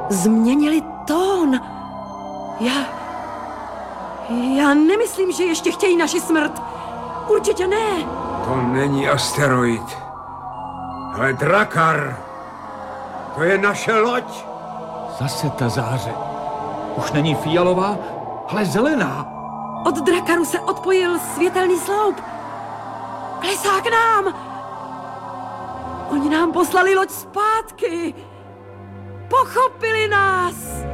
změnili tón. Já nemyslím, že ještě chtějí naši smrt. Určitě ne. To není asteroid. Ale Drakar. To je naše loď. Zase ta záře. Už není fialová, ale zelená. Od Drakaru se odpojil světelný sloup. Klesá k nám. Oni nám poslali loď zpátky. Pochopili nás.